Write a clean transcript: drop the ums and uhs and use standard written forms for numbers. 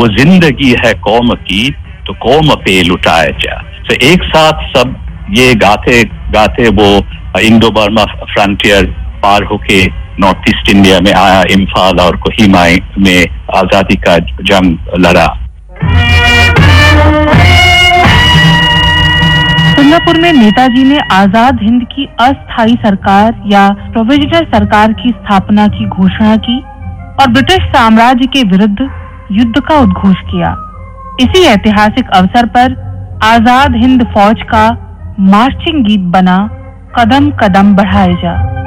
वो जिंदगी है कौम की तो कौम पे लुटाया जा। तो एक साथ सब ये गाते गाते वो इंडो बर्मा फ्रंटियर पार होके नॉर्थ ईस्ट इंडिया में आया, इम्फाल और कोहिमा में आजादी का जंग लड़ा। सिंगापुर में नेताजी ने आजाद हिंद की अस्थायी सरकार या प्रोविजनल सरकार की स्थापना की घोषणा की और ब्रिटिश साम्राज्य के विरुद्ध युद्ध का उद्घोष किया। इसी ऐतिहासिक अवसर पर आजाद हिंद फौज का मार्चिंग गीत बना कदम कदम बढ़ाए जा।